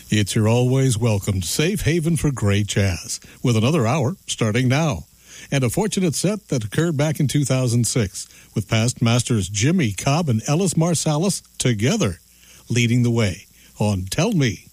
It's your always welcomed safe haven for great jazz, with another hour starting now. And a fortunate set that occurred back in 2006, with past masters Jimmy Cobb and Ellis Marsalis together, leading the way on Tell Me